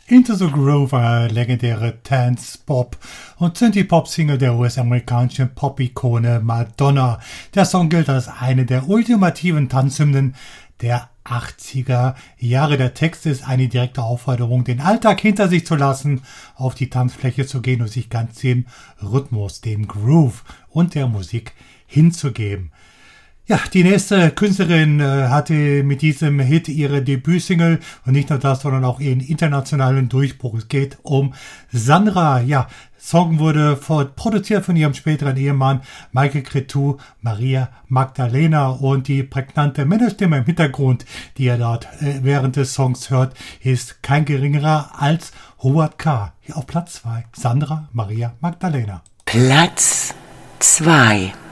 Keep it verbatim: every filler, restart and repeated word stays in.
Into the Groove, eine legendäre Dance-Pop- und Synthie-Pop-Single der U S-amerikanischen Pop-Ikone Madonna. Der Song gilt als eine der ultimativen Tanzhymnen der achtziger Jahre. Der Text ist eine direkte Aufforderung, den Alltag hinter sich zu lassen, auf die Tanzfläche zu gehen und sich ganz dem Rhythmus, dem Groove und der Musik hinzugeben. Ja, die nächste Künstlerin äh, hatte mit diesem Hit ihre Debütsingle und nicht nur das, sondern auch ihren internationalen Durchbruch. Es geht um Sandra. Ja, Song wurde vor, produziert von ihrem späteren Ehemann Michael Cretu, Maria Magdalena, und die prägnante Männerstimme im Hintergrund, die ihr dort äh, während des Songs hört, ist kein geringerer als Howard K. Hier auf Platz zwei, Sandra Maria Magdalena. Platz zwei.